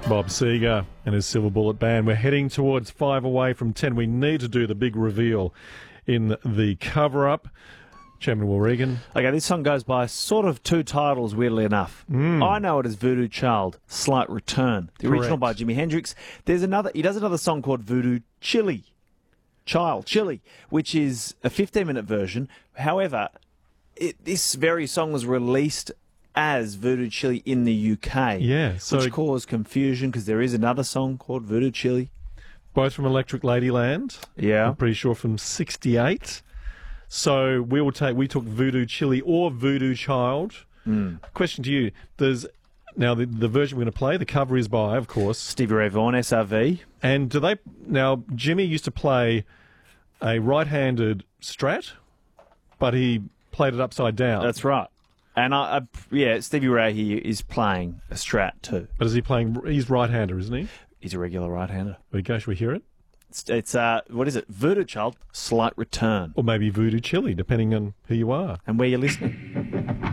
Bob Seger and his Silver Bullet Band. We're heading towards 5 away from 10. We need to do the big reveal in the cover-up. Chairman Will Regan. Okay, this song goes by sort of two titles, weirdly enough. I know it as Voodoo Child, Slight Return. The original by Jimi Hendrix. He does another song called Voodoo Chili, which is a 15-minute version. However, this very song was released as Voodoo Chili in the UK, which caused confusion because there is another song called Voodoo Chili. Both from Electric Ladyland. Yeah. I'm pretty sure from 68. So we took Voodoo Chili or Voodoo Child. Question to you. Now the version we're going to play, the cover is by, of course, Stevie Ray Vaughan, SRV. And Jimmy used to play a right-handed Strat, but he played it upside down. That's right. And Stevie Ray here is playing a Strat too. But he's right-hander, isn't he? He's a regular right-hander. There we go. Should we hear it? It's what is it? Voodoo Child, Slight Return. Or maybe Voodoo Chili, depending on who you are. And where you're listening.